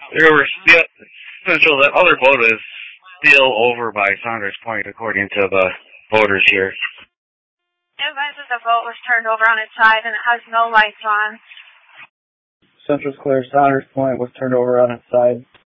There were still, Central, that other vote is still over by Saunders Point, according to the voters here. It advises the vote was turned over on its side and it has no lights on. Central's clear. Saunders Point was turned over on its side.